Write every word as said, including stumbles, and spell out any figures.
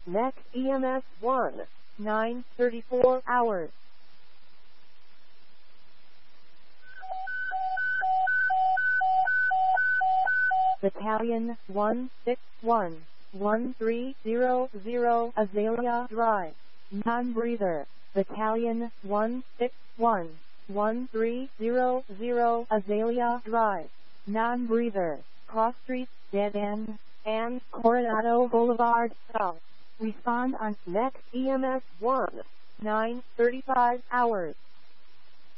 Next E M S one, nine thirty-four hours. Battalion one six one, one three zero zero Azalea Drive, non-breather. Battalion one six one, one three zero zero Azalea Drive, non-breather. Cross Street, dead end, and Coronado Boulevard South. Respond on next E M S one, nine thirty-five hours.